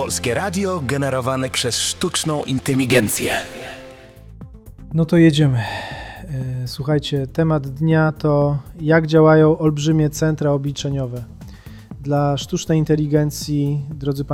Polskie radio generowane przez sztuczną inteligencję. No to jedziemy. Słuchajcie, temat dnia to jak działają olbrzymie centra obliczeniowe. Dla sztucznej inteligencji, drodzy Państwo,